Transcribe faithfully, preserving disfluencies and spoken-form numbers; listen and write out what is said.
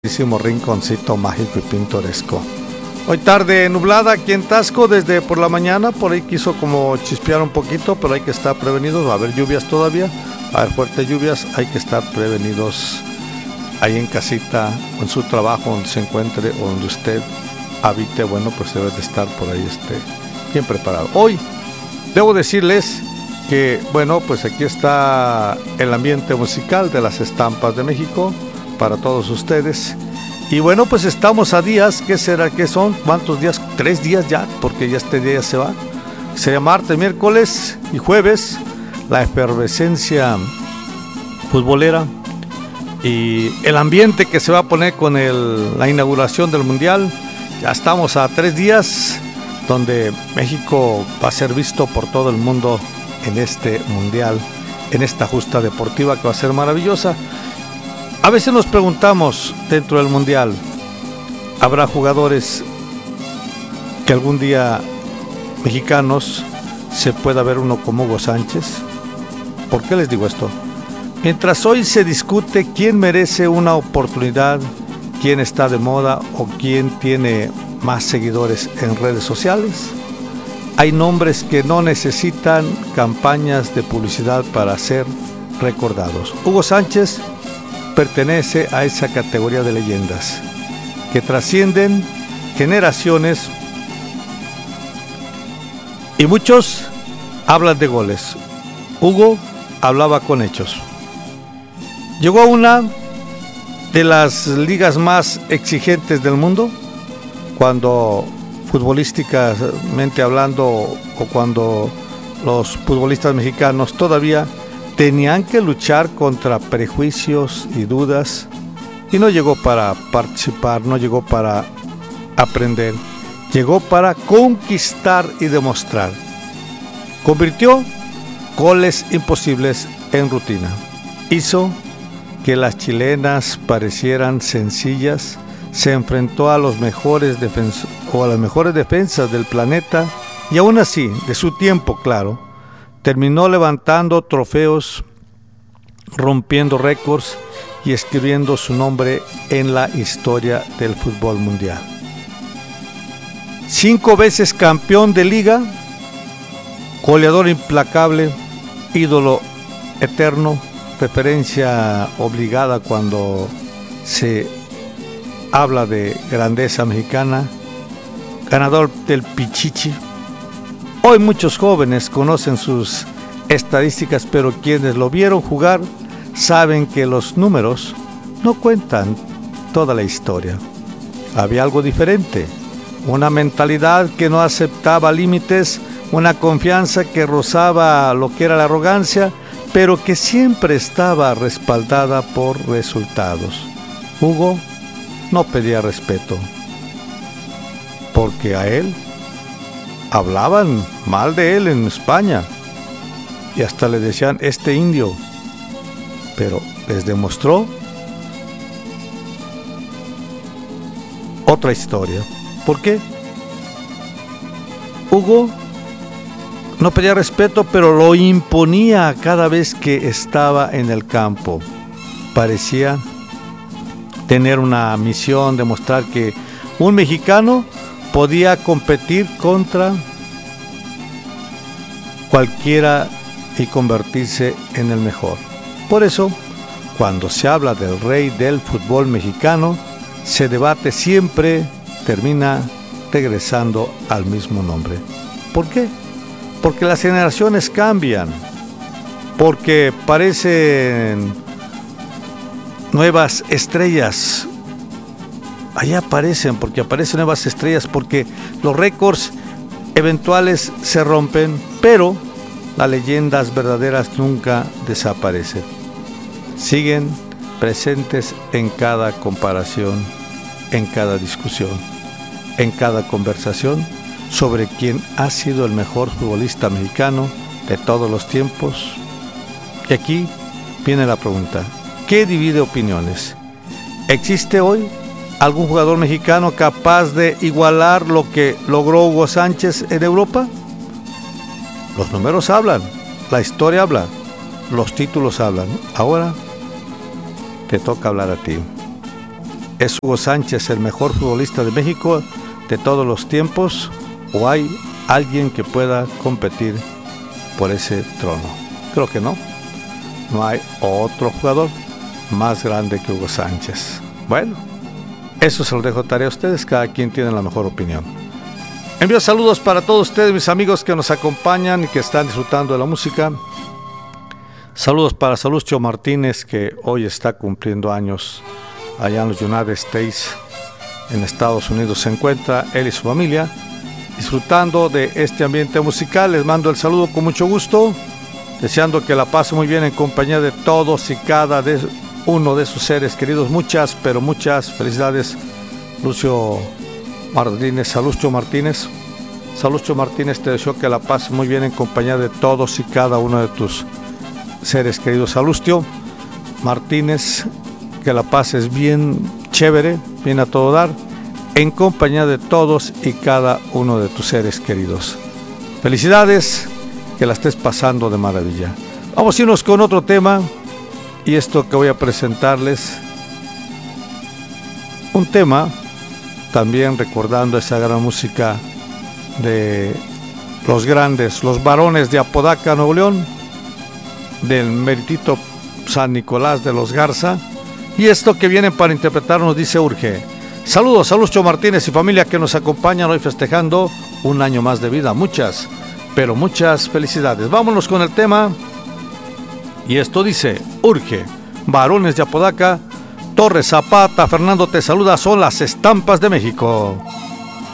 Rinconcito mágico y pintoresco. Hoy tarde nublada aquí en Taxco desde por la mañana, por ahí quiso como chispear un poquito, pero hay que estar prevenidos, va a haber lluvias todavía, va a haber fuertes lluvias, hay que estar prevenidos ahí en casita, o en su trabajo, donde se encuentre o donde usted habite, bueno, pues debe de estar por ahí este, bien preparado. Hoy debo decirles que, bueno, pues aquí está el ambiente musical de las estampas de México para todos ustedes. Y bueno, pues estamos a días, ¿qué será? ¿Qué son? ¿Cuántos días? Tres días ya, porque ya este día ya se va. Sería martes, miércoles y jueves, la efervescencia futbolera y el ambiente que se va a poner con el, la inauguración del Mundial. Ya estamos a tres días, donde México va a ser visto por todo el mundo en este Mundial, en esta justa deportiva que va a ser maravillosa. A veces nos preguntamos dentro del Mundial, ¿habrá jugadores que algún día mexicanos se pueda ver uno como Hugo Sánchez? ¿Por qué les digo esto? Mientras hoy se discute quién merece una oportunidad, quién está de moda o quién tiene más seguidores en redes sociales, hay nombres que no necesitan campañas de publicidad para ser recordados. Hugo Sánchez pertenece a esa categoría de leyendas que trascienden generaciones y muchos hablan de goles. Hugo hablaba con hechos. Llegó a una de las ligas más exigentes del mundo, cuando futbolísticamente hablando o cuando los futbolistas mexicanos todavía tenían que luchar contra prejuicios y dudas, y no llegó para participar, no llegó para aprender, llegó para conquistar y demostrar. Convirtió goles imposibles en rutina. Hizo que las chilenas parecieran sencillas, se enfrentó a los mejores defensores o a las mejores defensas del planeta, y aún así, de su tiempo, claro, terminó levantando trofeos, rompiendo récords y escribiendo su nombre en la historia del fútbol mundial. Cinco veces campeón de liga, goleador implacable, ídolo eterno, referencia obligada cuando se habla de grandeza mexicana, ganador del Pichichi. Hoy muchos jóvenes conocen sus estadísticas, pero quienes lo vieron jugar saben que los números no cuentan toda la historia. Había algo diferente, una mentalidad que no aceptaba límites, una confianza que rozaba lo que era la arrogancia, pero que siempre estaba respaldada por resultados. Hugo no pedía respeto, porque a él hablaban mal de él en España y hasta le decían este indio, pero les demostró otra historia. ¿Por qué? Hugo no pedía respeto, pero lo imponía cada vez que estaba en el campo. Parecía tener una misión, demostrar que un mexicano podía competir contra cualquiera y convertirse en el mejor. Por eso, cuando se habla del rey del fútbol mexicano, se debate siempre, termina regresando al mismo nombre. ¿Por qué? Porque las generaciones cambian, porque parecen nuevas estrellas. Allá aparecen, porque aparecen nuevas estrellas, porque los récords eventuales se rompen, pero las leyendas verdaderas nunca desaparecen. Siguen presentes en cada comparación, en cada discusión, en cada conversación sobre quién ha sido el mejor futbolista mexicano de todos los tiempos. Y aquí viene la pregunta: ¿qué divide opiniones? ¿Existe hoy algún jugador mexicano capaz de igualar lo que logró Hugo Sánchez en Europa? Los números hablan, la historia habla, los títulos hablan. Ahora te toca hablar a ti. ¿Es Hugo Sánchez el mejor futbolista de México de todos los tiempos? ¿O hay alguien que pueda competir por ese trono? Creo que no. No hay otro jugador más grande que Hugo Sánchez. Bueno, eso se lo dejo tarea a ustedes. Cada quien tiene la mejor opinión. Envío saludos para todos ustedes, mis amigos que nos acompañan y que están disfrutando de la música. Saludos para Salustio Martínez, que hoy está cumpliendo años allá en los United States, en Estados Unidos se encuentra él y su familia disfrutando de este ambiente musical. Les mando el saludo con mucho gusto, deseando que la pase muy bien en compañía de todos y cada de uno de sus seres queridos. Muchas, pero muchas felicidades, Lucio Martínez, Salustio Martínez. Salustio Martínez, te deseo que la pase muy bien en compañía de todos y cada uno de tus seres queridos. Salustio Martínez, que la pases bien chévere, bien a todo dar, en compañía de todos y cada uno de tus seres queridos. Felicidades, que la estés pasando de maravilla. Vamos a irnos con otro tema, y esto que voy a presentarles, un tema también recordando esa gran música de los grandes, los varones de Apodaca, Nuevo León, del meritito San Nicolás de los Garza. Y esto que vienen para interpretar nos dice Urge. Saludos a Lucho Martínez y familia que nos acompañan hoy festejando un año más de vida. Muchas, pero muchas felicidades. Vámonos con el tema. Y esto dice Urge. Varones de Apodaca, Torres Zapata, Fernando te saluda, son las estampas de México.